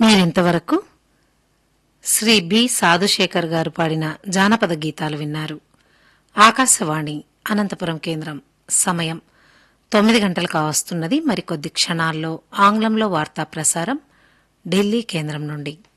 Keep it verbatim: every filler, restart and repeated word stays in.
మీరింతవరకు శ్రీ బి సాధుశేఖర్ గారు పాడిన జానపద గీతాలు విన్నారు. ఆకాశవాణి అనంతపురం కేంద్రం. సమయం తొమ్మిది గంటలు కావస్తున్నది. మరికొద్ది క్షణాల్లో ఆంగ్లంలో వార్తా ప్రసారం ఢిల్లీ కేంద్రం నుండి.